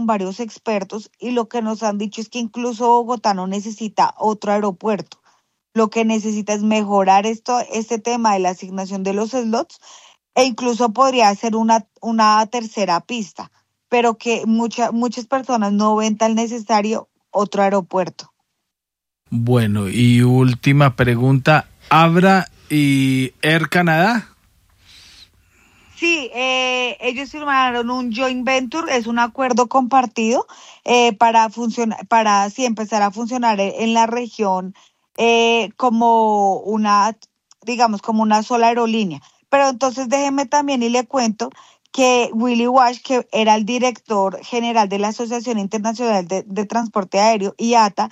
con varios expertos y lo que nos han dicho es que incluso Bogotá no necesita otro aeropuerto. Lo que necesita es mejorar este tema de la asignación de los slots e incluso podría ser una tercera pista, pero que muchas personas no ven tan necesario otro aeropuerto. Bueno, y última pregunta, ¿Abra y Air Canada? Sí, ellos firmaron un joint venture, es un acuerdo compartido para empezar a funcionar en la región como como una sola aerolínea. Pero entonces déjeme también y le cuento que Willy Walsh, que era el director general de la Asociación Internacional de Transporte Aéreo, IATA,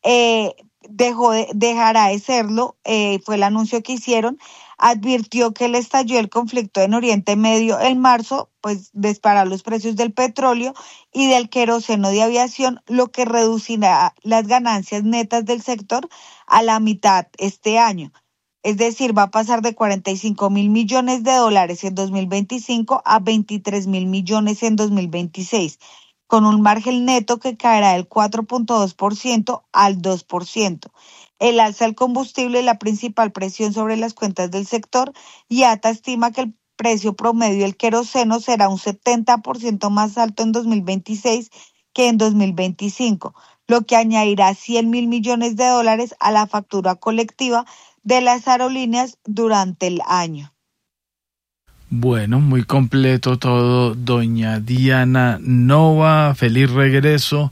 dejará de serlo, fue el anuncio que hicieron. Advirtió que le estalló el conflicto en Oriente Medio en marzo, pues disparó los precios del petróleo y del queroseno de aviación, lo que reducirá las ganancias netas del sector a la mitad este año. Es decir, va a pasar de $45,000 millones en 2025 a $23,000 millones en 2026, con un margen neto que caerá del 4.2% al 2%. El alza del combustible es la principal presión sobre las cuentas del sector y IATA estima que el precio promedio del queroseno será un 70% más alto en 2026 que en 2025, lo que añadirá $100,000 millones a la factura colectiva de las aerolíneas durante el año. Bueno, muy completo todo, doña Diana Nova, feliz regreso,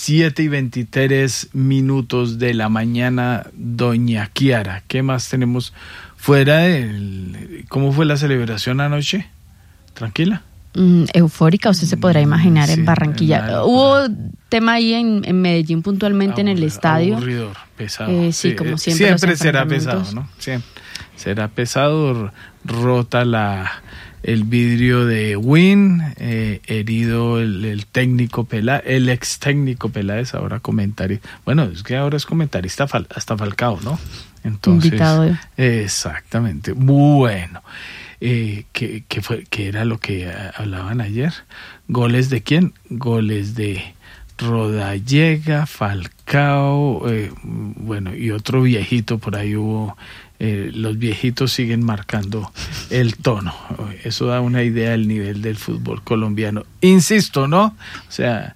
7:23 de la mañana, doña Kiara, ¿qué más tenemos fuera cómo fue la celebración anoche? ¿Tranquila? Eufórica, usted se podrá imaginar, sí, en Barranquilla. Hubo tema ahí en Medellín puntualmente en el estadio. Aburridor, pesado. Sí, como siempre. Siempre será pesado, ¿no? Siempre será pesado, rota el vidrio de Win, herido el técnico el ex técnico Peláez, ahora comentarista. Bueno, es que ahora es comentarista hasta Falcao, ¿no? Entonces, invitado. Exactamente. Bueno, ¿qué era lo que hablaban ayer? ¿Goles de quién? Goles de Rodallega, Falcao, bueno, y otro viejito por ahí hubo. Los viejitos siguen marcando el tono. Eso da una idea del nivel del fútbol colombiano. Insisto, ¿no? O sea,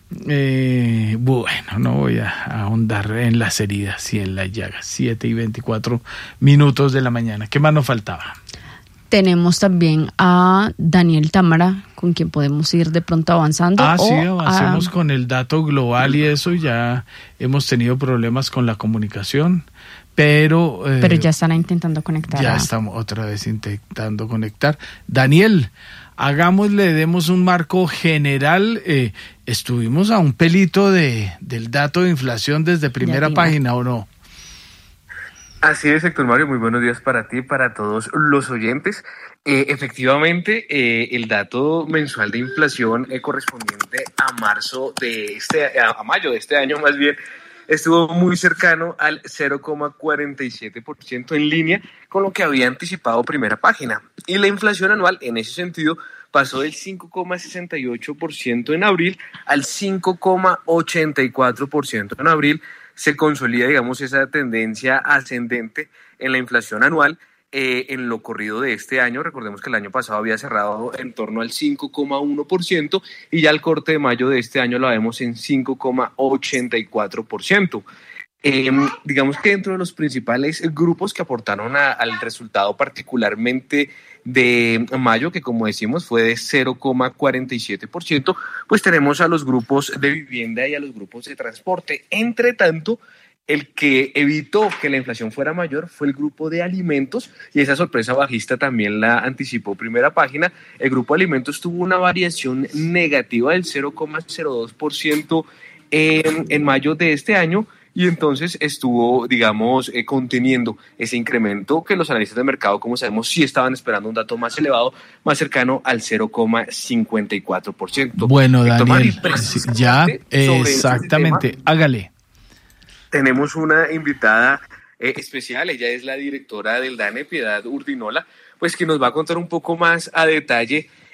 bueno, no voy a ahondar en las heridas y en las llagas. 7:24 de la mañana. ¿Qué más nos faltaba? Tenemos también a Daniel Támara, con quien podemos ir de pronto avanzando. Sí, avancemos con el dato global y eso. Ya hemos tenido problemas con la comunicación. Pero ya están intentando conectar. Ya estamos otra vez intentando conectar. Daniel, demos un marco general. Estuvimos a un pelito del dato de inflación desde primera página, ¿o no? Así es, Héctor Mario, muy buenos días para ti y para todos los oyentes. Efectivamente, el dato mensual de inflación correspondiente a mayo de este año más bien, estuvo muy cercano al 0,47% en línea con lo que había anticipado primera página. Y la inflación anual, en ese sentido, pasó del 5,68% en abril al 5,84% en abril. Se consolida, digamos, esa tendencia ascendente en la inflación anual. En lo corrido de este año, recordemos que el año pasado había cerrado en torno al 5,1% y ya al corte de mayo de este año la vemos en 5,84%. Digamos que dentro de los principales grupos que aportaron al resultado particularmente de mayo, que como decimos fue de 0,47%, pues tenemos a los grupos de vivienda y a los grupos de transporte. Entre tanto, el que evitó que la inflación fuera mayor fue el grupo de alimentos y esa sorpresa bajista también la anticipó primera página. El grupo de alimentos tuvo una variación negativa del 0,02% en mayo de este año y entonces estuvo, digamos, conteniendo ese incremento que los analistas de mercado, como sabemos, sí estaban esperando un dato más elevado, más cercano al 0,54%. Bueno, Daniel, ya exactamente, hágale. Tenemos una invitada especial, ella es la directora del DANE, Piedad Urdinola, pues que nos va a contar un poco más a detalle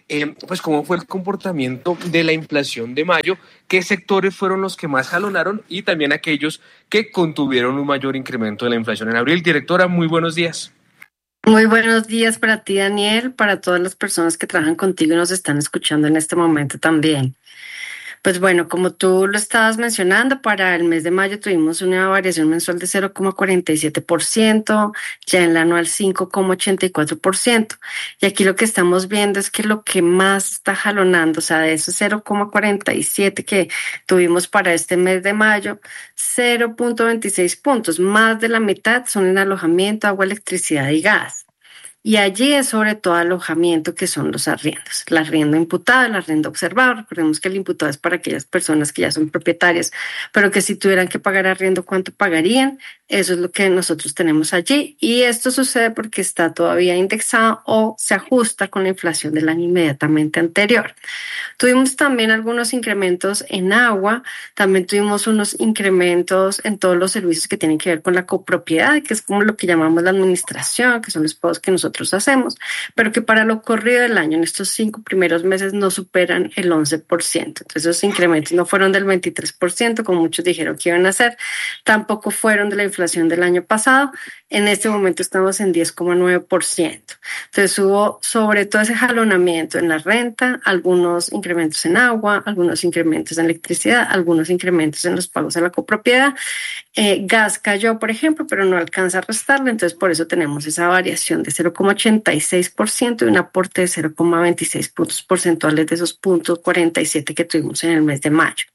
pues cómo fue el comportamiento de la inflación de mayo, qué sectores fueron los que más jalonaron y también aquellos que contuvieron un mayor incremento de la inflación en abril. Directora, muy buenos días. Muy buenos días para ti, Daniel, para todas las personas que trabajan contigo y nos están escuchando en este momento también. Pues bueno, como tú lo estabas mencionando, para el mes de mayo tuvimos una variación mensual de 0,47%, ya en la anual 5,84%. Y aquí lo que estamos viendo es que lo que más está jalonando, o sea, de esos 0,47 que tuvimos para este mes de mayo, 0,26 puntos, más de la mitad son en alojamiento, agua, electricidad y gas. Y allí es sobre todo alojamiento, que son los arriendos. El arriendo imputado, el arriendo observado. Recordemos que el imputado es para aquellas personas que ya son propietarias, pero que si tuvieran que pagar arriendo, ¿cuánto pagarían? Eso es lo que nosotros tenemos allí. Y esto sucede porque está todavía indexado o se ajusta con la inflación del año inmediatamente anterior. Tuvimos también algunos incrementos en agua. También tuvimos unos incrementos en todos los servicios que tienen que ver con la copropiedad, que es como lo que llamamos la administración, que son los pagos que nosotros hacemos, pero que para lo corrido del año, en estos 5 primeros meses, no superan el 11%. Entonces, esos incrementos no fueron del 23%, como muchos dijeron que iban a ser, tampoco fueron de la inflación del año pasado. En este momento estamos en 10,9%. Entonces, hubo sobre todo ese jalonamiento en la renta, algunos incrementos en agua, algunos incrementos en electricidad, algunos incrementos en los pagos a la copropiedad. Gas cayó, por ejemplo, pero no alcanza a restarle, entonces por eso tenemos esa variación de 0,86% y un aporte de 0,26 puntos porcentuales de esos puntos 47 que tuvimos en el mes de mayo.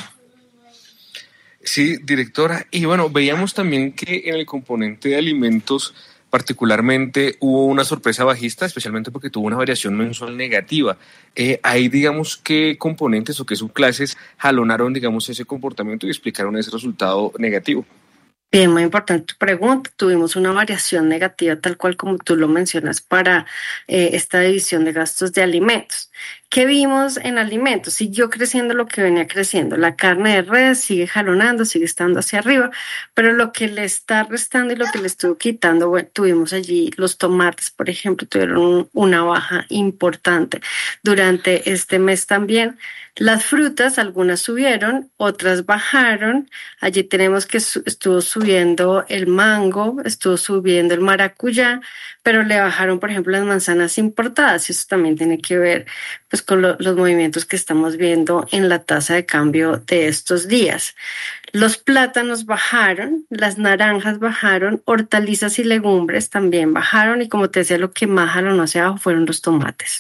Sí, directora. Y bueno, veíamos también que en el componente de alimentos particularmente hubo una sorpresa bajista, especialmente porque tuvo una variación mensual negativa. Ahí, digamos, ¿qué componentes o qué subclases jalonaron, digamos, ese comportamiento y explicaron ese resultado negativo? Bien, muy importante tu pregunta. Tuvimos una variación negativa, tal cual como tú lo mencionas, para esta división de gastos de alimentos. ¿Qué vimos en alimentos? Siguió creciendo lo que venía creciendo. La carne de res sigue jalonando, sigue estando hacia arriba, pero lo que le está restando y lo que le estuvo quitando, bueno, tuvimos allí los tomates, por ejemplo, tuvieron una baja importante durante este mes también. Las frutas, algunas subieron, otras bajaron. Allí tenemos que estuvo subiendo el mango, estuvo subiendo el maracuyá, pero le bajaron, por ejemplo, las manzanas importadas. Y eso también tiene que ver pues, con los movimientos que estamos viendo en la tasa de cambio de estos días. Los plátanos bajaron, las naranjas bajaron, hortalizas y legumbres también bajaron. Y como te decía, lo que más jalonó hacia abajo fueron los tomates.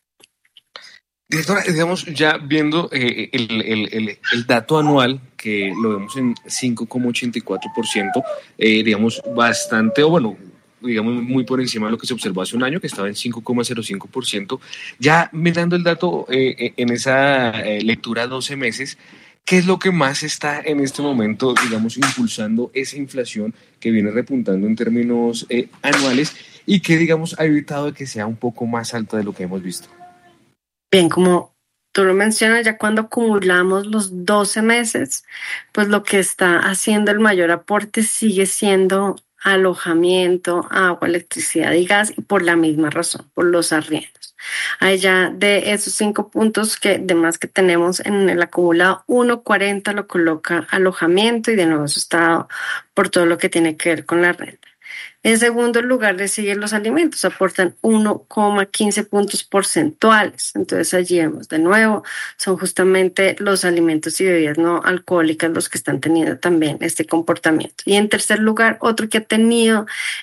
Directora, digamos, ya viendo el dato anual, que lo vemos en 5,84%, digamos, bastante, o bueno, digamos, muy por encima de lo que se observó hace un año, que estaba en 5,05%. Ya mirando el dato en esa lectura 12 meses, ¿qué es lo que más está en este momento, digamos, impulsando esa inflación que viene repuntando en términos anuales y que, digamos, ha evitado que sea un poco más alta de lo que hemos visto? Bien, como tú lo mencionas, ya cuando acumulamos los 12 meses, pues lo que está haciendo el mayor aporte sigue siendo alojamiento, agua, electricidad y gas, y por la misma razón, por los arriendos. Allá de esos 5 puntos que demás que tenemos en el acumulado, 1,40 lo coloca alojamiento y de nuevo eso está por todo lo que tiene que ver con la renta. En segundo lugar, le siguen los alimentos, aportan 1,15 puntos porcentuales. Entonces, allí vemos de nuevo, son justamente los alimentos y bebidas no alcohólicas los que están teniendo también este comportamiento. Y en tercer lugar, otro que ha tenido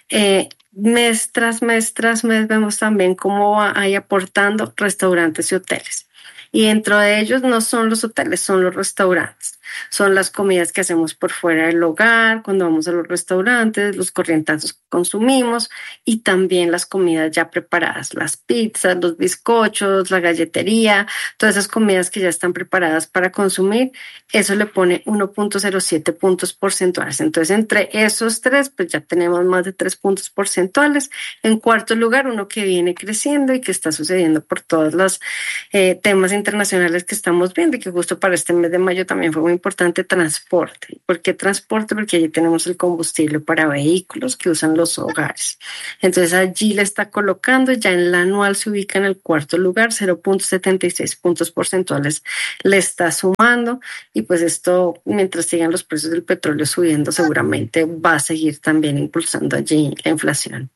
mes tras mes, vemos también cómo va ahí aportando restaurantes y hoteles. Y dentro de ellos no son los hoteles, son los restaurantes. Son las comidas que hacemos por fuera del hogar, cuando vamos a los restaurantes, los corrientazos que consumimos y también las comidas ya preparadas, las pizzas, los bizcochos, la galletería, todas esas comidas que ya están preparadas para consumir. Eso le pone 1,07 puntos porcentuales. Entonces, entre esos tres, pues ya tenemos más de 3 puntos porcentuales. En cuarto lugar, uno que viene creciendo y que está sucediendo por todos los temas internacionales que estamos viendo y que justo para este mes de mayo también fue muy importante, importante, transporte. ¿Por qué transporte? Porque allí tenemos el combustible para vehículos que usan los hogares. Entonces allí le está colocando, ya en la anual se ubica en el cuarto lugar, 0.76 puntos porcentuales le está sumando, y pues esto, mientras sigan los precios del petróleo subiendo, seguramente va a seguir también impulsando allí la inflación.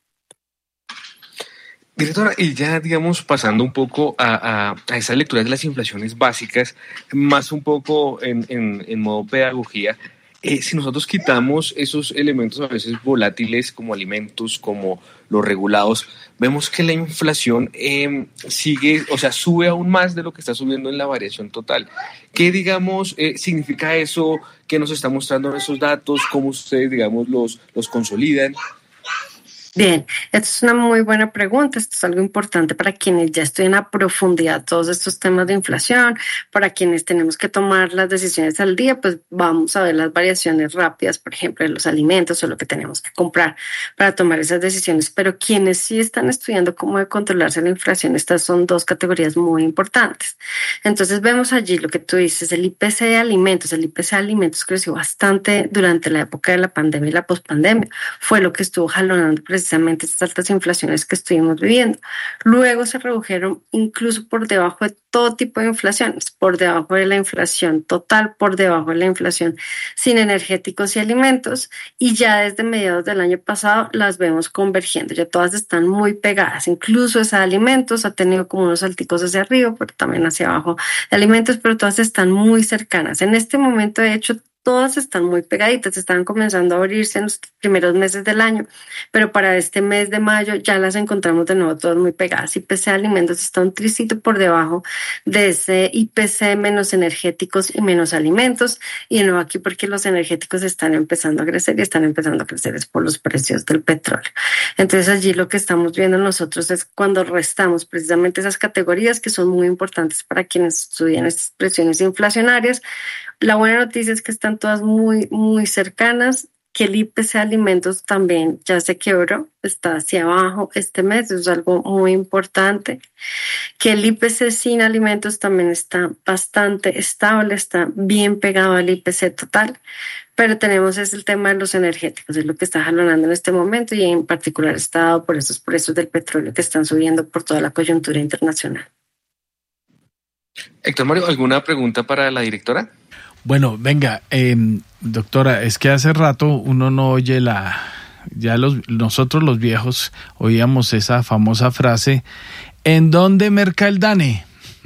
Directora, y ya digamos pasando un poco a esas lecturas de las inflaciones básicas, más un poco en modo pedagogía, si nosotros quitamos esos elementos a veces volátiles como alimentos, como los regulados, vemos que la inflación sigue, o sea, sube aún más de lo que está subiendo en la variación total. ¿Qué, digamos, significa eso? ¿Qué nos está mostrando esos datos? ¿Cómo ustedes, digamos, los consolidan? Bien, esta es una muy buena pregunta. Esto es algo importante para quienes ya estudian a profundidad todos estos temas de inflación, para quienes tenemos que tomar las decisiones al día, pues vamos a ver las variaciones rápidas, por ejemplo, de los alimentos o lo que tenemos que comprar para tomar esas decisiones. Pero quienes sí están estudiando cómo de controlarse la inflación, estas son dos categorías muy importantes. Entonces vemos allí lo que tú dices, el IPC de alimentos. El IPC de alimentos creció bastante durante la época de la pandemia y la pospandemia. Fue lo que estuvo jalonando precisamente estas altas inflaciones que estuvimos viviendo. Luego se redujeron incluso por debajo de todo tipo de inflaciones, por debajo de la inflación total, por debajo de la inflación sin energéticos y alimentos, y ya desde mediados del año pasado las vemos convergiendo. Ya todas están muy pegadas, incluso esa de alimentos ha tenido como unos salticos hacia arriba, pero también hacia abajo de alimentos, pero todas están muy cercanas. En este momento, de hecho, todas están muy pegaditas, están comenzando a abrirse en los primeros meses del año, pero para este mes de mayo ya las encontramos de nuevo todas muy pegadas. IPC de alimentos está un tricito por debajo de ese IPC menos energéticos y menos alimentos, y de nuevo aquí porque los energéticos están empezando a crecer, y están empezando a crecer es por los precios del petróleo. Entonces allí lo que estamos viendo nosotros es cuando restamos precisamente esas categorías que son muy importantes para quienes estudian estas presiones inflacionarias. La buena noticia es que están todas muy, muy cercanas, que el IPC de alimentos también ya se quebró, está hacia abajo este mes, eso es algo muy importante, que el IPC sin alimentos también está bastante estable, está bien pegado al IPC total, pero tenemos el tema de los energéticos, es lo que está jalonando en este momento, y en particular está dado por esos precios del petróleo que están subiendo por toda la coyuntura internacional. Héctor Mario, ¿alguna pregunta para la directora? Bueno, venga, doctora, es que hace rato uno no oye nosotros los viejos oíamos esa famosa frase, ¿en dónde merca el DANE?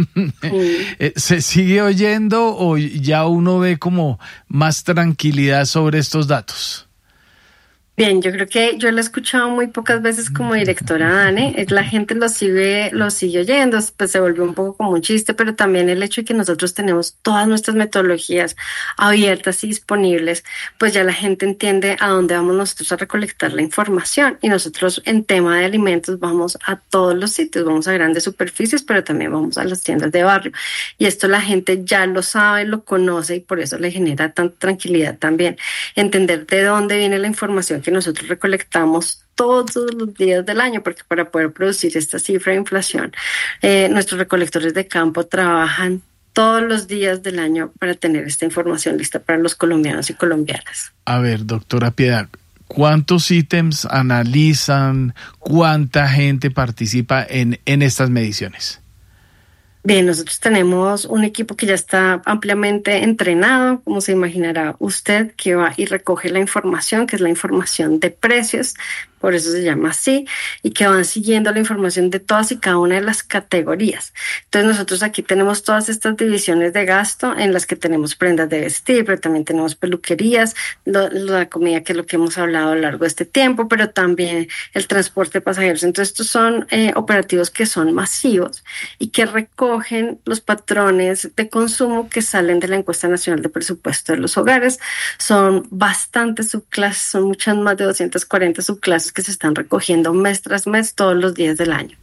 ¿Se sigue oyendo o ya uno ve como más tranquilidad sobre estos datos? Bien, yo creo que yo lo he escuchado muy pocas veces como directora DANE, la gente lo sigue oyendo, pues se volvió un poco como un chiste, pero también el hecho de que nosotros tenemos todas nuestras metodologías abiertas y disponibles, pues ya la gente entiende a dónde vamos nosotros a recolectar la información, y nosotros en tema de alimentos vamos a todos los sitios, vamos a grandes superficies, pero también vamos a las tiendas de barrio, y esto la gente ya lo sabe, lo conoce, y por eso le genera tanta tranquilidad también entender de dónde viene la información que nosotros recolectamos todos los días del año, porque para poder producir esta cifra de inflación, nuestros recolectores de campo trabajan todos los días del año para tener esta información lista para los colombianos y colombianas. A ver, doctora Piedad, ¿cuántos ítems analizan? ¿Cuánta gente participa en estas mediciones? Bien, nosotros tenemos un equipo que ya está ampliamente entrenado, como se imaginará usted, que va y recoge la información, que es la información de precios, por eso se llama así, y que van siguiendo la información de todas y cada una de las categorías. Entonces nosotros aquí tenemos todas estas divisiones de gasto en las que tenemos prendas de vestir, pero también tenemos peluquerías, la comida, que es lo que hemos hablado a lo largo de este tiempo, pero también el transporte de pasajeros. Entonces estos son operativos que son masivos y que recogen los patrones de consumo que salen de la encuesta nacional de presupuesto de los hogares. Son bastantes subclases, son muchas más de 240 subclases que se están recogiendo mes tras mes todos los días del año.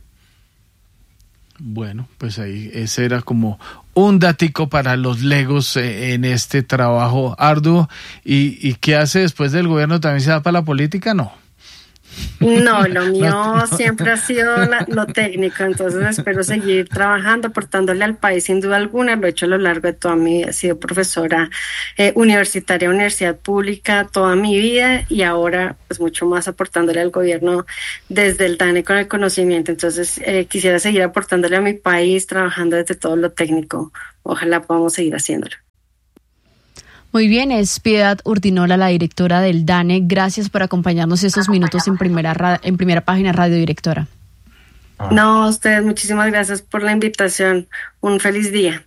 Bueno, pues ahí ese era como un datico para los legos en este trabajo arduo. ¿Y qué hace después del gobierno? ¿También se va para la política? No. No, lo mío siempre ha sido lo técnico, entonces espero seguir trabajando, aportándole al país sin duda alguna. Lo he hecho a lo largo de toda mi vida. He sido profesora universitaria, universidad pública toda mi vida, y ahora pues mucho más aportándole al gobierno desde el DANE con el conocimiento. Entonces quisiera seguir aportándole a mi país, trabajando desde todo lo técnico. Ojalá podamos seguir haciéndolo. Muy bien, es Piedad Urdinola, la directora del DANE. Gracias por acompañarnos estos minutos en primera página radio, directora. No, a ustedes, muchísimas gracias por la invitación. Un feliz día.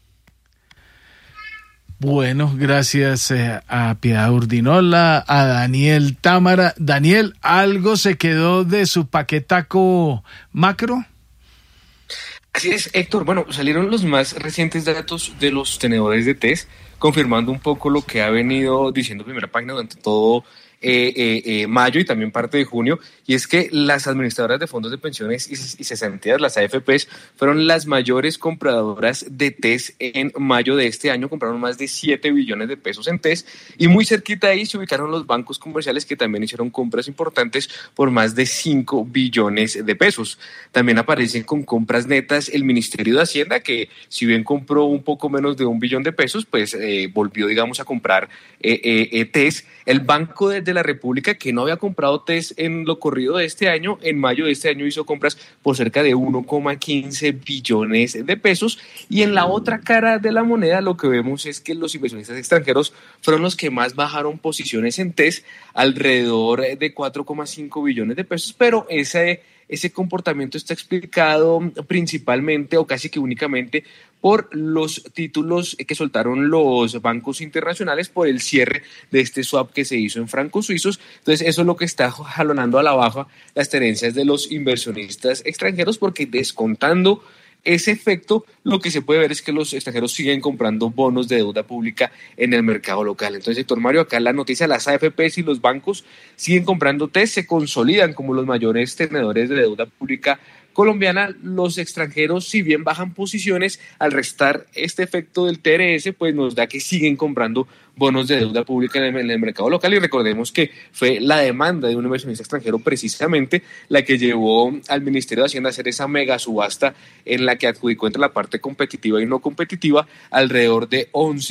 Bueno, gracias a Piedad Urdinola, a Daniel Támara. Daniel, ¿algo se quedó de su paquetaco macro? Así es, Héctor. Bueno, salieron los más recientes datos de los tenedores de test, confirmando un poco lo que ha venido diciendo Primera Página durante todo mayo y también parte de junio, y es que las administradoras de fondos de pensiones y cesantías, las AFPs, fueron las mayores compradoras de TES en mayo de este año. Compraron más de 7 billones de pesos en TES, y muy cerquita ahí se ubicaron los bancos comerciales, que también hicieron compras importantes por más de 5 billones de pesos. También aparecen con compras netas el Ministerio de Hacienda, que si bien compró un poco menos de 1 billón de pesos, pues volvió, digamos, a comprar TES. El Banco de la República, que no había comprado TES en lo corrido de este año, en mayo de este año hizo compras por cerca de 1,15 billones de pesos. Y en la otra cara de la moneda lo que vemos es que los inversionistas extranjeros fueron los que más bajaron posiciones en TES, alrededor de 4,5 billones de pesos, pero ese comportamiento está explicado principalmente o casi que únicamente por los títulos que soltaron los bancos internacionales por el cierre de este swap que se hizo en francos suizos. Entonces eso es lo que está jalonando a la baja las tenencias de los inversionistas extranjeros, porque descontando ese efecto, lo que se puede ver es que los extranjeros siguen comprando bonos de deuda pública en el mercado local. Entonces, Héctor Mario, acá la noticia: las AFPs y los bancos siguen comprando TES, se consolidan como los mayores tenedores de deuda pública colombiana. Los extranjeros, si bien bajan posiciones, al restar este efecto del TRS, pues nos da que siguen comprando bonos de deuda pública en el mercado local. Y recordemos que fue la demanda de un inversionista extranjero precisamente la que llevó al Ministerio de Hacienda a hacer esa mega subasta en la que adjudicó entre la parte competitiva y no competitiva alrededor de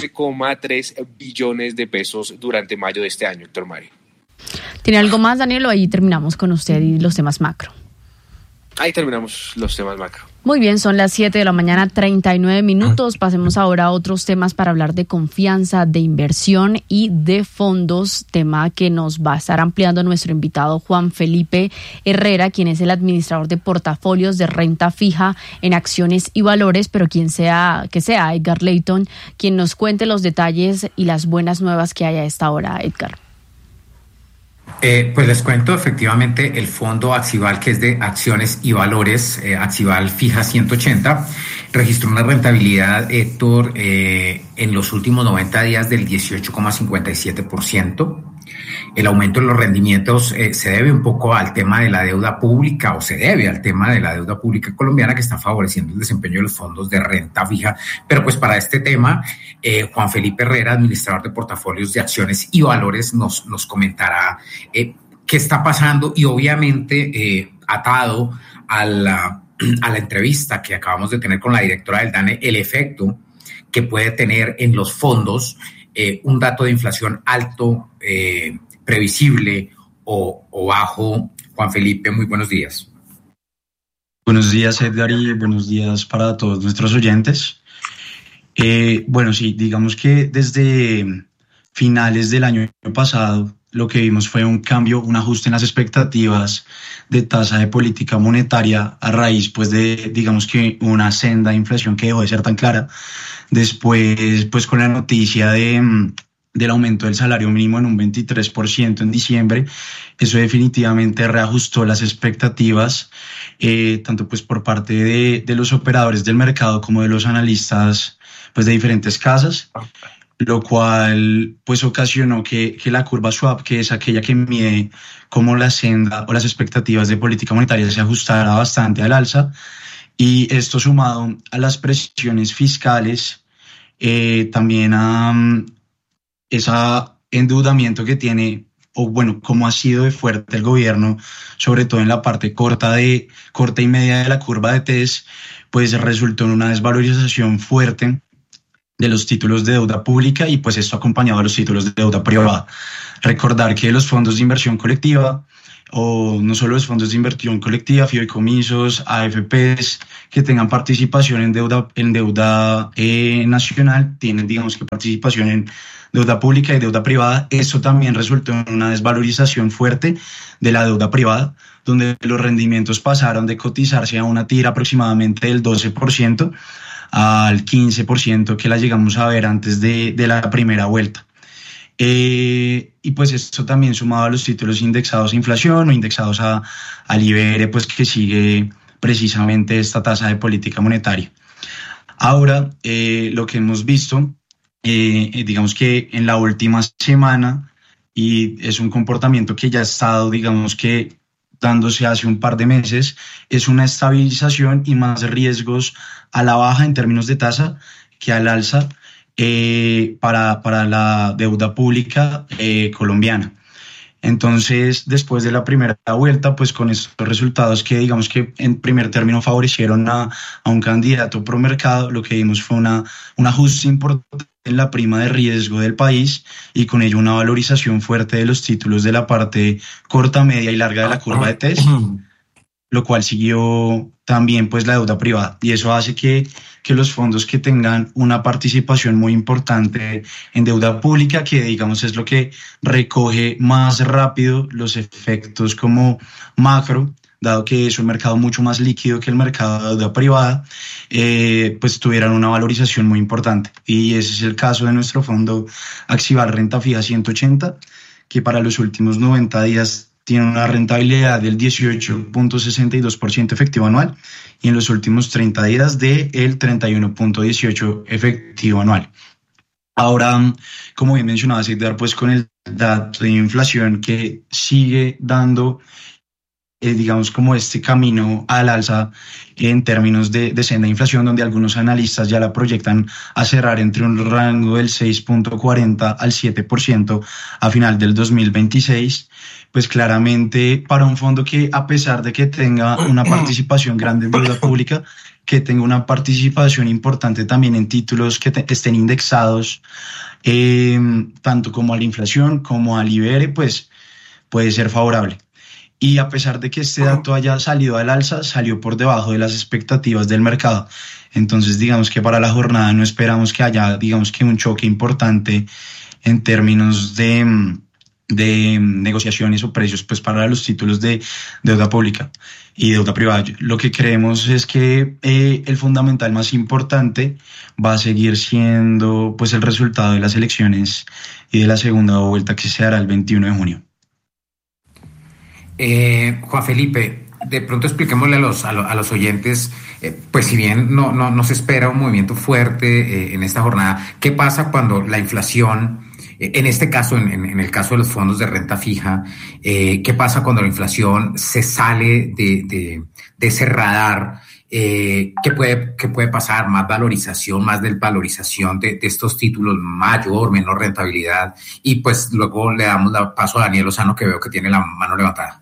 11,3 billones de pesos durante mayo de este año. Héctor Mario. ¿Tiene algo más, Daniel, o ahí terminamos con usted y los temas macro? Ahí terminamos los temas macro. Muy bien, son las 7 de la mañana, 39 minutos. Pasemos ahora a otros temas para hablar de confianza, de inversión y de fondos, tema que nos va a estar ampliando nuestro invitado Juan Felipe Herrera, quien es el administrador de portafolios de renta fija en acciones y valores, pero que sea Edgar Leighton quien nos cuente los detalles y las buenas nuevas que hay a esta hora. Edgar. Pues les cuento, efectivamente, el fondo Axival, que es de acciones y valores, Axival Fija 180, registró una rentabilidad, Héctor, en los últimos 90 días del 18,57%. El aumento de los rendimientos se debe un poco al tema de la deuda pública, o se debe al tema de la deuda pública colombiana, que está favoreciendo el desempeño de los fondos de renta fija. Pero pues para este tema, Juan Felipe Herrera, administrador de portafolios de acciones y valores, nos comentará qué está pasando, y obviamente atado a la entrevista que acabamos de tener con la directora del DANE, el efecto que puede tener en los fondos un dato de inflación alto, previsible o bajo. Juan Felipe, muy buenos días. Buenos días, Edgar, y buenos días para todos nuestros oyentes. Bueno, sí, digamos que desde finales del año pasado lo que vimos fue un cambio, un ajuste en las expectativas de tasa de política monetaria a raíz, pues, de, digamos que una senda de inflación que dejó de ser tan clara. Después, pues, con la noticia del aumento del salario mínimo en un 23% en diciembre, eso definitivamente reajustó las expectativas, tanto pues por parte de los operadores del mercado como de los analistas, pues, de diferentes casas, lo cual pues ocasionó que la curva swap, que es aquella que mide como la senda o las expectativas de política monetaria, se ajustara bastante al alza. Y esto, sumado a las presiones fiscales, también a ese endeudamiento que tiene o bueno, cómo ha sido de fuerte el gobierno, sobre todo en la parte corta y media de la curva de TES, pues resultó en una desvalorización fuerte de los títulos de deuda pública y pues esto acompañado de los títulos de deuda privada. Recordar que los fondos de inversión colectiva, o no solo los fondos de inversión colectiva, fideicomisos, AFPs, que tengan participación en deuda nacional, tienen, digamos que, participación en deuda pública y deuda privada. Eso también resultó en una desvalorización fuerte de la deuda privada, donde los rendimientos pasaron de cotizarse a una tira aproximadamente del 12% al 15% que la llegamos a ver antes de la primera vuelta. Y pues esto también sumado a los títulos indexados a inflación o indexados al IBR, pues que sigue precisamente esta tasa de política monetaria. Ahora, lo que hemos visto, digamos que en la última semana, y es un comportamiento que ya ha estado, digamos que dándose hace un par de meses, es una estabilización y más riesgos a la baja en términos de tasa que al alza para la deuda pública colombiana. Entonces, después de la primera vuelta, pues con estos resultados que digamos que en primer término favorecieron a un candidato pro mercado, lo que vimos fue un ajuste importante en la prima de riesgo del país y con ello una valorización fuerte de los títulos de la parte corta, media y larga de la curva de TES, lo cual siguió también pues la deuda privada, y eso hace que los fondos que tengan una participación muy importante en deuda pública, que digamos es lo que recoge más rápido los efectos como macro, dado que es un mercado mucho más líquido que el mercado de deuda privada, pues tuvieran una valorización muy importante. Y ese es el caso de nuestro fondo Axival Renta Fija 180, que para los últimos 90 días tiene una rentabilidad del 18.62% efectivo anual y en los últimos 30 días del 31.18% efectivo anual. Ahora, como bien mencionaba César, pues con el dato de inflación que sigue dando, digamos, como este camino al alza en términos de senda de inflación, donde algunos analistas ya la proyectan a cerrar entre un rango del 6.40 al 7% a final del 2026, pues claramente para un fondo que, a pesar de que tenga una participación grande en deuda pública, que tenga una participación importante también en títulos que estén indexados tanto como a la inflación como al IBR, pues puede ser favorable. Y a pesar de que este dato haya salido al alza, salió por debajo de las expectativas del mercado. Entonces, digamos que para la jornada no esperamos que haya, digamos que un choque importante en términos de negociaciones o precios, pues para los títulos de deuda pública y deuda privada. Lo que creemos es que el fundamental más importante va a seguir siendo pues el resultado de las elecciones y de la segunda vuelta que se hará el 21 de junio. Juan Felipe, de pronto expliquémosle a los oyentes, pues si bien no se espera un movimiento fuerte en esta jornada, ¿qué pasa cuando la inflación, en este caso, en el caso de los fondos de renta fija, qué pasa cuando la inflación se sale de ese radar? ¿Qué puede pasar? ¿Más valorización, más desvalorización de estos títulos, mayor, menor rentabilidad? Y pues luego le damos paso a Daniel Lozano, que veo que tiene la mano levantada.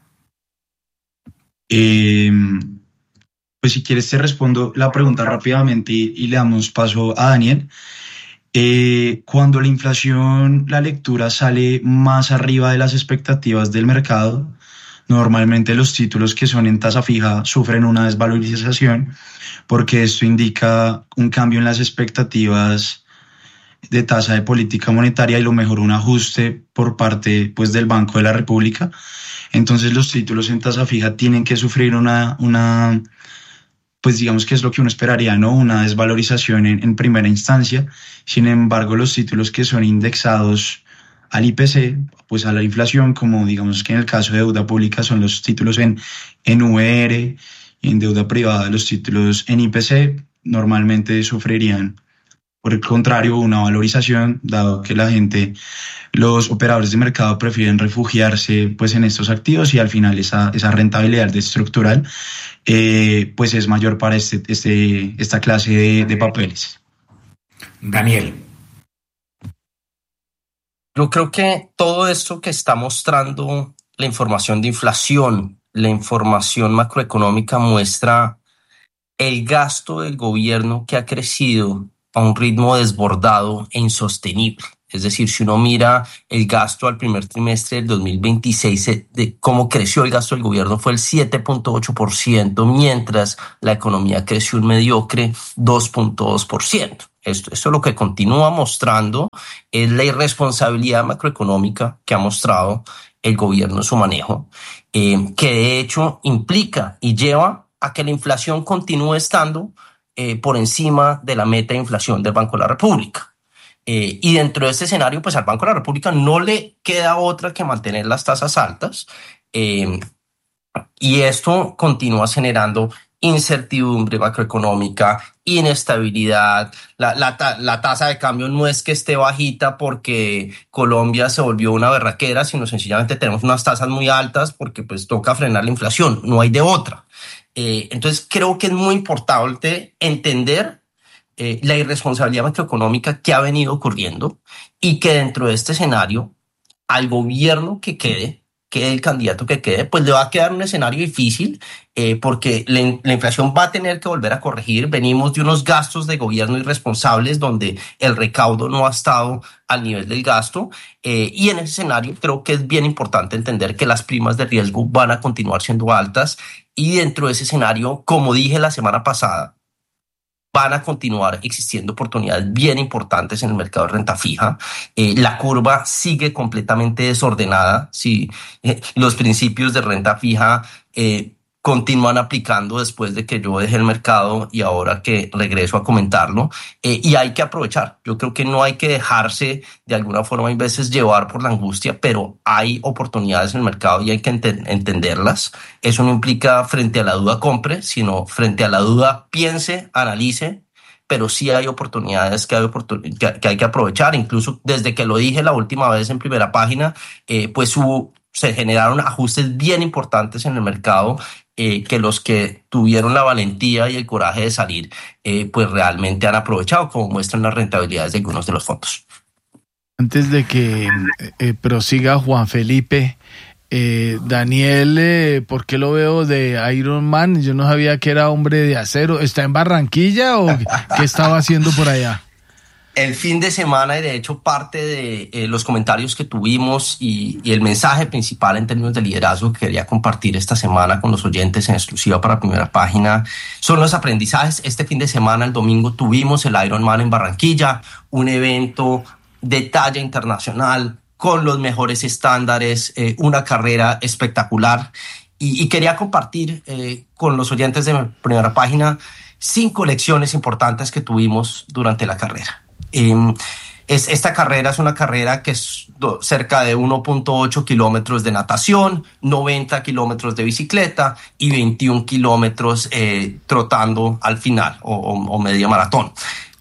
Pues si quieres te respondo la pregunta rápidamente y le damos paso a Daniel. Cuando la inflación, la lectura sale más arriba de las expectativas del mercado, normalmente los títulos que son en tasa fija sufren una desvalorización porque esto indica un cambio en las expectativas de tasa de política monetaria y lo mejor un ajuste por parte pues del Banco de la República. Entonces los títulos en tasa fija tienen que sufrir una pues digamos que es lo que uno esperaría, ¿no? Una desvalorización en primera instancia. Sin embargo, los títulos que son indexados al IPC, pues a la inflación, como digamos que en el caso de deuda pública son los títulos en UR, y en deuda privada los títulos en IPC, normalmente sufrirían, por el contrario, una valorización, dado que los operadores de mercado prefieren refugiarse pues en estos activos y al final esa rentabilidad estructural pues es mayor para esta clase de papeles. Daniel. Yo creo que todo esto que está mostrando la información de inflación, la información macroeconómica muestra el gasto del gobierno que ha crecido a un ritmo desbordado e insostenible. Es decir, si uno mira el gasto al primer trimestre del 2026, de cómo creció el gasto del gobierno fue el 7.8%, mientras la economía creció un mediocre 2.2%. Esto lo que continúa mostrando es la irresponsabilidad macroeconómica que ha mostrado el gobierno en su manejo, que de hecho implica y lleva a que la inflación continúe estando por encima de la meta de inflación del Banco de la República. Y dentro de este escenario, pues al Banco de la República no le queda otra que mantener las tasas altas, y esto continúa generando incertidumbre macroeconómica, inestabilidad. La tasa de cambio no es que esté bajita porque Colombia se volvió una berraquera, sino sencillamente tenemos unas tasas muy altas porque pues toca frenar la inflación, no hay de otra. Entonces creo que es muy importante entender la irresponsabilidad macroeconómica que ha venido ocurriendo y que dentro de este escenario al gobierno que quede el candidato que quede, pues le va a quedar un escenario difícil porque la inflación va a tener que volver a corregir. Venimos de unos gastos de gobierno irresponsables donde el recaudo no ha estado al nivel del gasto, y en ese escenario creo que es bien importante entender que las primas de riesgo van a continuar siendo altas y dentro de ese escenario, como dije la semana pasada, van a continuar existiendo oportunidades bien importantes en el mercado de renta fija. La curva sigue completamente desordenada. Sí, los principios de renta fija continúan aplicando después de que yo dejé el mercado y ahora que regreso a comentarlo, y hay que aprovechar. Yo creo que no hay que dejarse de alguna forma a veces llevar por la angustia, pero hay oportunidades en el mercado y hay que entenderlas. Eso no implica frente a la duda compre, sino frente a la duda piense, analice, pero sí hay oportunidades que hay que aprovechar. Incluso desde que lo dije la última vez en Primera Página, pues se generaron ajustes bien importantes en el mercado, que los que tuvieron la valentía y el coraje de salir, pues realmente han aprovechado, como muestran las rentabilidades de algunos de los fondos. Antes de que prosiga Juan Felipe, Daniel, ¿por qué lo veo de Iron Man? Yo no sabía que era hombre de acero. ¿Está en Barranquilla o qué estaba haciendo por allá? El fin de semana, y de hecho parte de los comentarios que tuvimos y el mensaje principal en términos de liderazgo que quería compartir esta semana con los oyentes en exclusiva para Primera Página son los aprendizajes. Este fin de semana, el domingo, tuvimos el Ironman en Barranquilla, un evento de talla internacional con los mejores estándares, una carrera espectacular, y quería compartir con los oyentes de Primera Página 5 lecciones importantes que tuvimos durante la carrera. Esta carrera es una carrera que es cerca de 1.8 kilómetros de natación, 90 kilómetros de bicicleta y 21 kilómetros trotando al final o media maratón.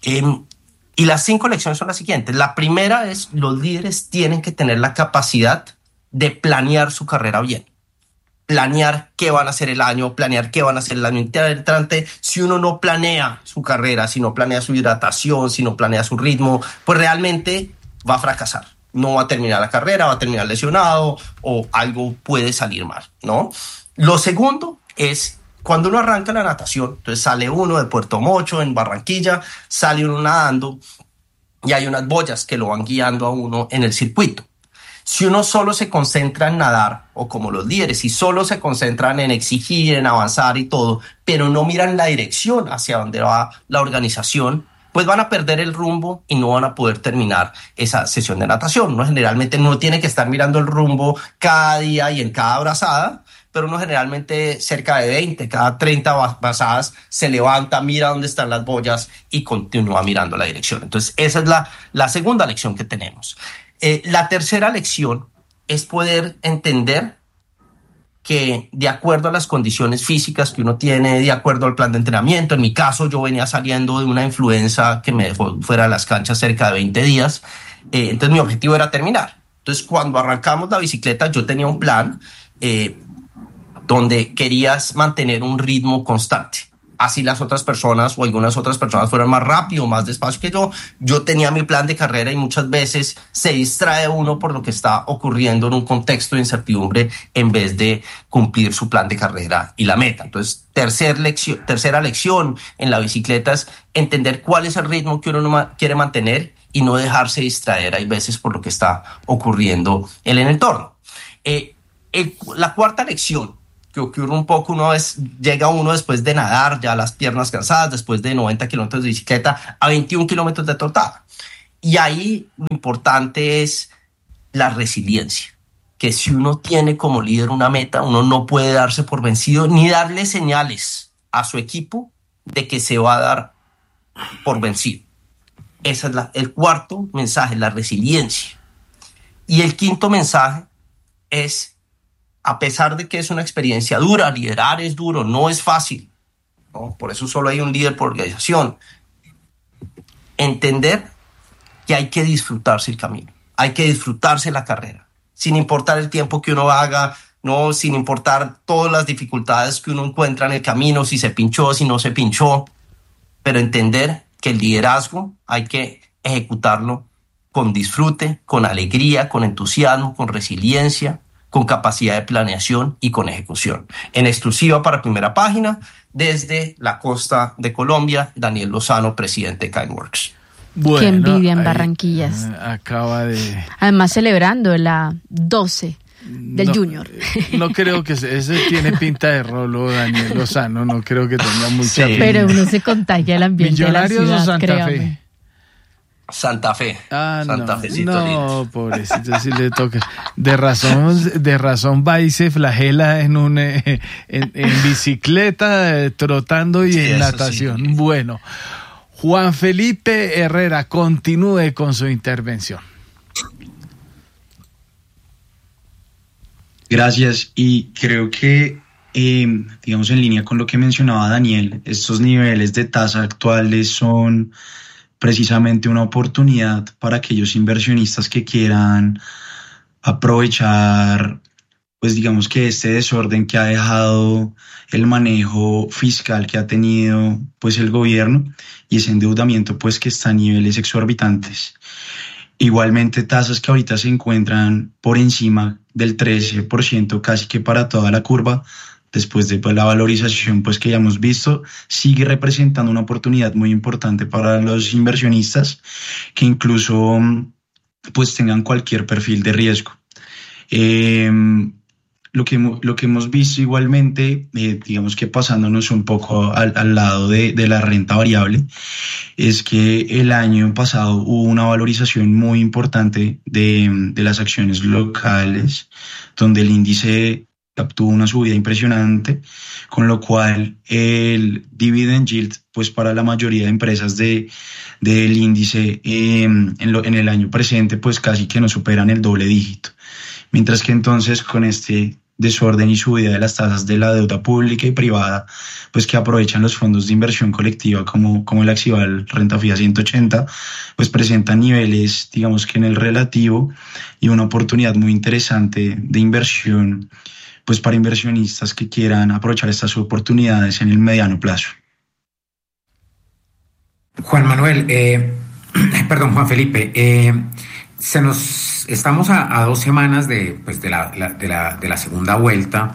Y las 5 lecciones son las siguientes. La primera es: los líderes tienen que tener la capacidad de planear su carrera bien. Planear qué van a hacer el año, planear qué van a hacer el año entrante. Si uno no planea su carrera, si no planea su hidratación, si no planea su ritmo, pues realmente va a fracasar. No va a terminar la carrera, va a terminar lesionado o algo puede salir mal, ¿no? Lo segundo es cuando uno arranca la natación. Entonces sale uno de Puerto Mocho, en Barranquilla, sale uno nadando y hay unas boyas que lo van guiando a uno en el circuito. Si uno solo se concentra en nadar, o como los líderes, si solo se concentran en exigir, en avanzar y todo, pero no miran la dirección hacia donde va la organización, pues van a perder el rumbo y no van a poder terminar esa sesión de natación. Uno generalmente no tiene que estar mirando el rumbo cada día y en cada brazada, pero uno generalmente cerca de 20, cada 30 brazadas se levanta, mira dónde están las boyas y continúa mirando la dirección. Entonces esa es la segunda lección que tenemos. La tercera lección es poder entender que de acuerdo a las condiciones físicas que uno tiene, de acuerdo al plan de entrenamiento, en mi caso yo venía saliendo de una influenza que me dejó fuera de las canchas cerca de 20 días, entonces mi objetivo era terminar. Entonces cuando arrancamos la bicicleta yo tenía un plan donde querías mantener un ritmo constante. así las otras personas o algunas otras personas fueran más rápido, más despacio que yo tenía mi plan de carrera y muchas veces se distrae uno por lo que está ocurriendo en un contexto de incertidumbre en vez de cumplir su plan de carrera y la meta. Entonces, tercera lección en la bicicleta es entender cuál es el ritmo que uno quiere mantener y no dejarse distraer, hay veces, por lo que está ocurriendo en el entorno. La cuarta lección que ocurre un poco llega uno después de nadar, ya las piernas cansadas, después de 90 kilómetros de bicicleta, a 21 kilómetros de trotada. Y ahí lo importante es la resiliencia, que si uno tiene como líder una meta, uno no puede darse por vencido ni darle señales a su equipo de que se va a dar por vencido. Ese es el cuarto mensaje, la resiliencia. Y el quinto mensaje es, a pesar de que es una experiencia dura, liderar es duro, no es fácil, ¿no? Por eso solo hay un líder por organización. Entender que hay que disfrutarse el camino, hay que disfrutarse la carrera, sin importar el tiempo que uno haga, no, sin importar todas las dificultades que uno encuentra en el camino, si se pinchó, si no se pinchó, pero entender que el liderazgo hay que ejecutarlo con disfrute, con alegría, con entusiasmo, con resiliencia, con capacidad de planeación y con ejecución. En exclusiva para Primera Página, desde la costa de Colombia, Daniel Lozano, presidente de Kindworks. Bueno, qué envidia en Barranquillas. Acaba de... Además celebrando la 12 del Junior. No creo que ese tiene pinta de rolo, Daniel Lozano, no creo que tenga mucha pinta. Pero uno se contagia el ambiente de la ciudad, ¿Millonarios o Santa créame. Fe? Santa Fe. Santa Fecito no, lindo. Pobrecito, sí le toca. De razón va y se flagela en bicicleta, trotando y en natación. Sí. Bueno, Juan Felipe Herrera, continúe con su intervención. Gracias, y creo que, digamos, en línea con lo que mencionaba Daniel, estos niveles de tasa actuales son precisamente una oportunidad para aquellos inversionistas que quieran aprovechar, pues digamos que este desorden que ha dejado el manejo fiscal que ha tenido pues el gobierno y ese endeudamiento pues que está a niveles exorbitantes. Igualmente tasas que ahorita se encuentran por encima del 13%, casi que para toda la curva, después de la valorización pues que ya hemos visto, sigue representando una oportunidad muy importante para los inversionistas que incluso pues tengan cualquier perfil de riesgo. Lo que hemos visto igualmente, digamos que pasándonos un poco al lado de la renta variable, es que el año pasado hubo una valorización muy importante de las acciones locales, donde el índice tuvo una subida impresionante, con lo cual el dividend yield, pues para la mayoría de empresas del índice en el año presente, pues casi que no superan el doble dígito. Mientras que entonces con este desorden y subida de las tasas de la deuda pública y privada, pues que aprovechan los fondos de inversión colectiva como el Axival Renta Fija 180, pues presentan niveles, digamos que en el relativo, y una oportunidad muy interesante de inversión pues para inversionistas que quieran aprovechar estas oportunidades en el mediano plazo. Juan Felipe, estamos a 2 semanas de la segunda vuelta.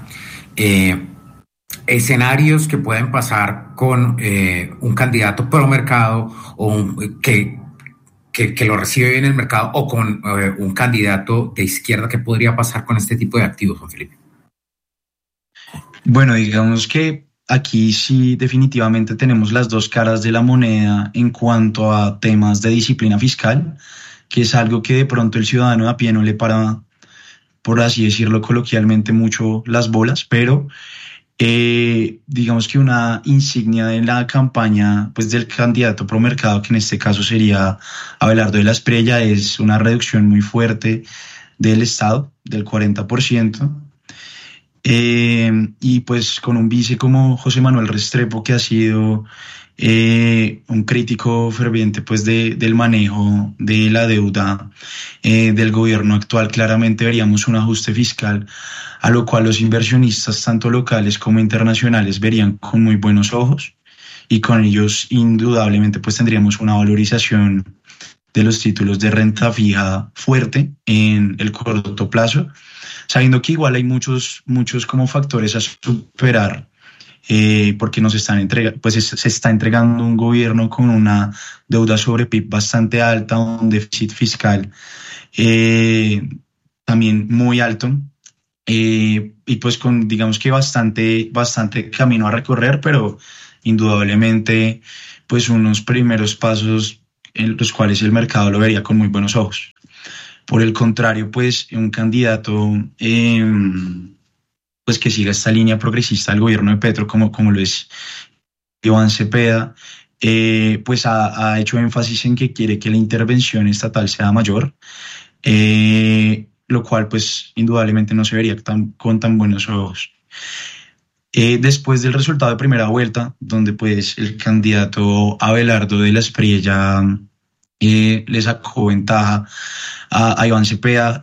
Escenarios que pueden pasar con un candidato pro mercado o que lo recibe bien el mercado, o con un candidato de izquierda. ¿Qué podría pasar con este tipo de activos, Juan Felipe? Bueno, digamos que aquí sí definitivamente tenemos las dos caras de la moneda en cuanto a temas de disciplina fiscal, que es algo que de pronto el ciudadano de a pie no le para, por así decirlo coloquialmente, mucho las bolas, pero digamos que una insignia de la campaña pues del candidato pro mercado, que en este caso sería Abelardo de la Espriella, es una reducción muy fuerte del Estado, del 40%. Y pues con un vice como José Manuel Restrepo, que ha sido un crítico ferviente pues del manejo de la deuda del gobierno actual, claramente veríamos un ajuste fiscal, a lo cual los inversionistas tanto locales como internacionales verían con muy buenos ojos. y con ellos indudablemente pues tendríamos una valorización de los títulos de renta fija fuerte en el corto plazo, sabiendo que igual hay muchos como factores a superar, porque nos están pues se está entregando un gobierno con una deuda sobre PIB bastante alta, un déficit fiscal también muy alto, y pues con digamos que bastante camino a recorrer, pero indudablemente pues unos primeros pasos en los cuales el mercado lo vería con muy buenos ojos. Por el contrario, pues un candidato pues que siga esta línea progresista del gobierno de Petro, como lo es Iván Cepeda, pues ha hecho énfasis en que quiere que la intervención estatal sea mayor, lo cual pues indudablemente no se vería con tan buenos ojos. Después del resultado de primera vuelta, donde pues el candidato Abelardo de la Espriella le sacó ventaja a Iván Cepeda,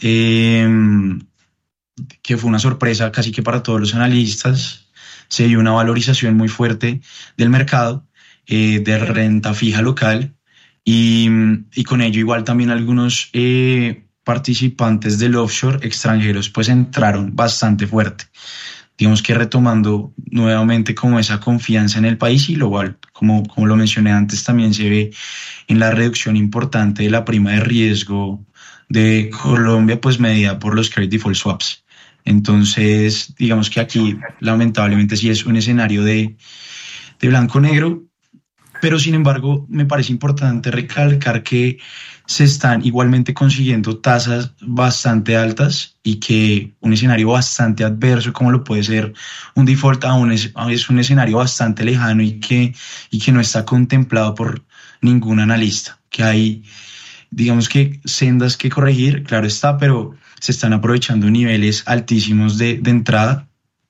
que fue una sorpresa casi que para todos los analistas, se dio una valorización muy fuerte del mercado de renta fija local, y con ello igual también algunos participantes del offshore extranjeros pues entraron bastante fuerte, digamos que retomando nuevamente como esa confianza en el país, y lo cual, como lo mencioné antes, también se ve en la reducción importante de la prima de riesgo de Colombia, pues medida por los credit default swaps. Entonces, digamos que aquí lamentablemente sí es un escenario de blanco-negro, pero sin embargo me parece importante recalcar que se están igualmente consiguiendo tasas bastante altas, y que un escenario bastante adverso como lo puede ser un default aún es un escenario bastante lejano y que no está contemplado por ningún analista, que hay digamos que sendas que corregir, claro está, pero se están aprovechando niveles altísimos de entrada,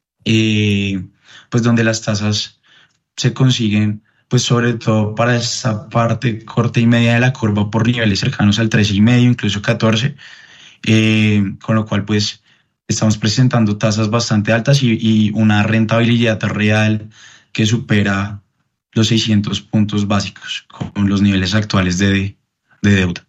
pues donde las tasas se consiguen pues sobre todo para esa parte corta y media de la curva por niveles cercanos al 13,5, incluso 14, con lo cual pues estamos presentando tasas bastante altas y una rentabilidad real que supera los 600 puntos básicos con los niveles actuales de deuda.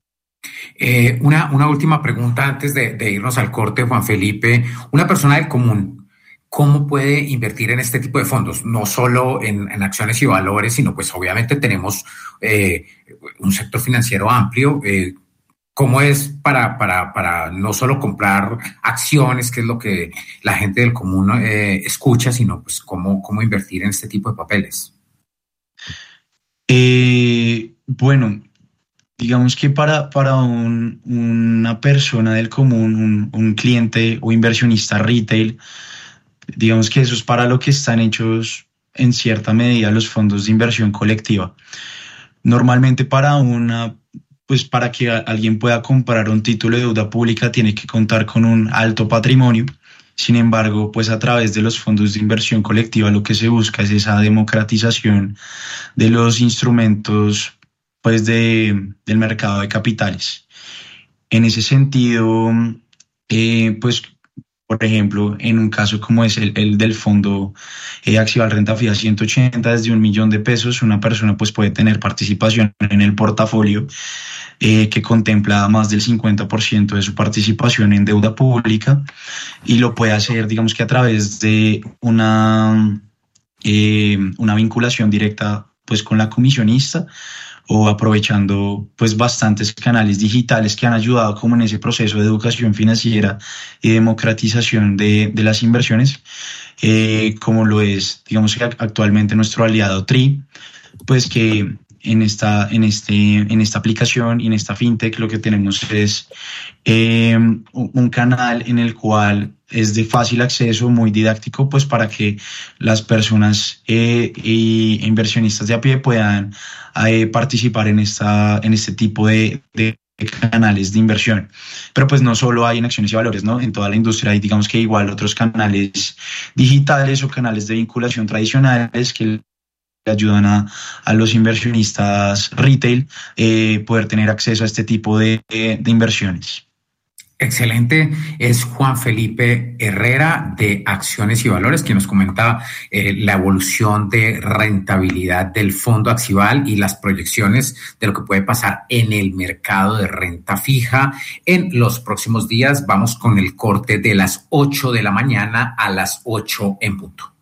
Una última pregunta antes de irnos al corte, Juan Felipe. Una persona del común, ¿cómo puede invertir en este tipo de fondos? No solo en acciones y valores, sino pues obviamente tenemos un sector financiero amplio. ¿Cómo es para no solo comprar acciones, que es lo que la gente del común escucha, sino pues cómo invertir en este tipo de papeles? Bueno, digamos que para una persona del común, un cliente o inversionista retail, digamos que eso es para lo que están hechos en cierta medida los fondos de inversión colectiva. Normalmente para que alguien pueda comprar un título de deuda pública tiene que contar con un alto patrimonio. Sin embargo, pues a través de los fondos de inversión colectiva lo que se busca es esa democratización de los instrumentos pues del mercado de capitales. En ese sentido, pues por ejemplo, en un caso como es el del fondo Axival Renta Fija 180, desde $1 millón, una persona pues puede tener participación en el portafolio que contempla más del 50% de su participación en deuda pública, y lo puede hacer, digamos que a través de una vinculación directa pues con la comisionista, o aprovechando pues bastantes canales digitales que han ayudado como en ese proceso de educación financiera y democratización de las inversiones, como lo es, digamos que actualmente nuestro aliado TRI, pues que en esta aplicación y en esta fintech lo que tenemos es un canal en el cual es de fácil acceso, muy didáctico, pues para que las personas y inversionistas de a pie puedan participar en este tipo de canales de inversión. Pero pues no solo hay en acciones y valores, ¿no? En toda la industria hay, digamos que igual otros canales digitales o canales de vinculación tradicionales que le ayudan a los inversionistas retail poder tener acceso a este tipo de inversiones. Excelente. Es Juan Felipe Herrera de Acciones y Valores quien nos comenta la evolución de rentabilidad del fondo Accival y las proyecciones de lo que puede pasar en el mercado de renta fija en los próximos días. Vamos con el corte de las 8 de la mañana a las 8 en punto.